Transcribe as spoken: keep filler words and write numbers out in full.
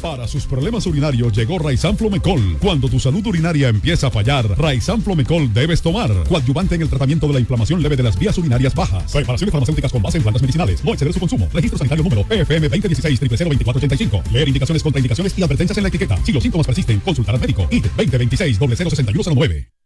Para sus problemas urinarios llegó Raizan Flomecol. Cuando tu salud urinaria empieza a fallar, Raizan Flomecol debes tomar. Coadyuvante en el tratamiento de la inflamación leve de las vías urinarias bajas. Preparaciones farmacéuticas con base en plantas medicinales. No exceder su consumo. Registro sanitario número P F M veinte dieciséis cero cero veinticuatro ochenta y cinco. Leer indicaciones, contraindicaciones y advertencias en la etiqueta. Si los síntomas persisten, consultar al médico. I D veinte veintiséis cero cero seis uno cero nueve.